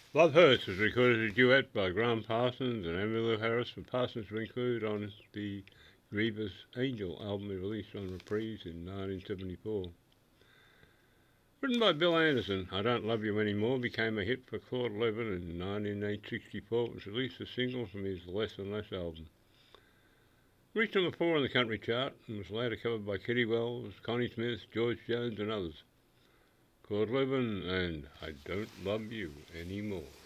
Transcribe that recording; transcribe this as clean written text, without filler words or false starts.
Love Hurts was recorded as a duet by Graham Parsons and Emmylou Harris, for Parsons to include on the Reba's Angel album released on Reprise in 1974. Written by Bill Anderson, I Don't Love You Anymore became a hit for Claude Levin in 1964. It was released as a single from his Less and Less album. Reached number 4 on the country chart and was later covered by Kitty Wells, Connie Smith, George Jones and others. Claude Levin and I Don't Love You Anymore.